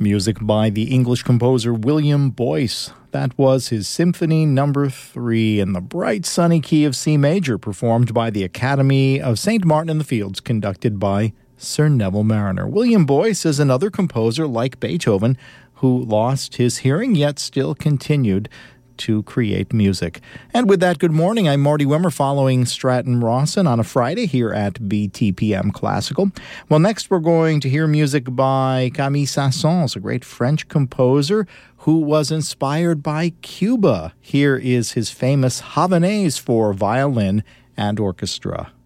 Music by the English composer William Boyce. That was his Symphony No. 3 in the bright sunny key of C major, performed by the Academy of St. Martin-in-the-Fields, conducted by Sir Neville Marriner. William Boyce is another composer like Beethoven who lost his hearing yet still continued to create music. And with that, good morning. I'm Marty Wimmer following Stratton Rawson on a Friday here at BTPM Classical. Well, next we're going to hear music by Camille Saint-Saëns, a great French composer who was inspired by Cuba. Here is his famous Havanaise for violin and orchestra.